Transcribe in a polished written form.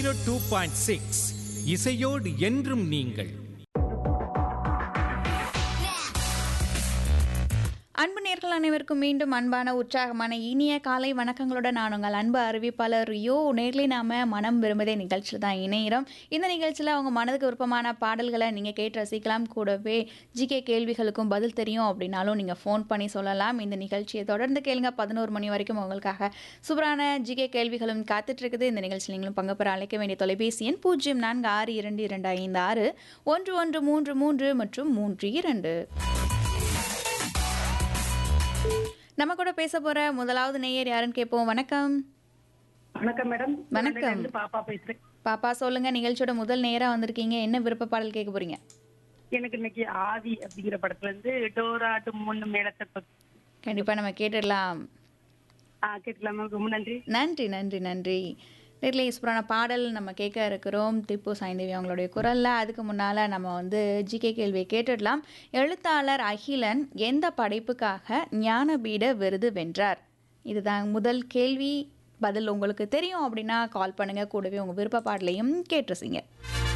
2.6 இசையோடு என்றும் நீங்கள். அன்பு நேர்கள் அனைவருக்கும் மீண்டும் அன்பான உற்சாகமான இனிய காலை வணக்கங்களுடன் நான் உங்கள் அன்பு அறிவிப்பாளர் ரியோ. நேர்லி நாம மனம் விரும்புதே நிகழ்ச்சியில் தான் இணைகிறோம். இந்த நிகழ்ச்சியில் அவங்க மனதுக்கு விருப்பமான பாடல்களை நீங்கள் கேட்டு ரசிக்கலாம். கூடவே ஜிகே கேள்விகளுக்கும் பதில் தெரியும் அப்படின்னாலும் நீங்கள் ஃபோன் பண்ணி சொல்லலாம். இந்த நிகழ்ச்சியை தொடர்ந்து கேளுங்க. 11 மணி வரைக்கும் உங்களுக்காக சூப்பரான ஜிகே கேள்விகளும் காத்துட்டு இருக்குது. இந்த நிகழ்ச்சியில் நீங்களும் பங்கு பெற அழைக்க வேண்டிய தொலைபேசி எண் 0462256133 மற்றும் 32. நம்ம கூட பேச போற முதலாவது நேயர் யாருன்னு கேட்போம். வணக்கம். வணக்கம் மேடம். வணக்கம். பாப்பா பேசுறேன். பாப்பா சொல்லுங்க, நிகழ்ச்சியோட முதல் நேரா வந்திருக்கீங்க. என்ன விருப்ப பாடல் கேட்க போறீங்க? எனக்கு இன்னைக்கு ஆதி அப்படிங்கிற படத்துல இருந்து டோரா டும்முன்னு மேலத்தை கண்டிப்பா நம்ம கேட்டுடலாம். கேட்கலாம் மேம். ரொம்ப நன்றி. நன்றி நன்றி நன்றி. நேரில் ஈஸ்வரான பாடல் நம்ம கேட்க இருக்கிறோம். திப்பு சைந்தவி அவங்களுடைய குரலில். அதுக்கு முன்னால் நம்ம ஜிகே கேள்வியை கேட்டுடலாம். எழுத்தாளர் அகிலன் எந்த படைப்புக்காக ஞானபீட விருது வென்றார்? இதுதான் முதல் கேள்வி. பதில் உங்களுக்கு தெரியும் அப்படின்னா கால் பண்ணுங்கள். கூடவே உங்கள் விருப்ப பாடலையும் கேட்டுருசிங்க.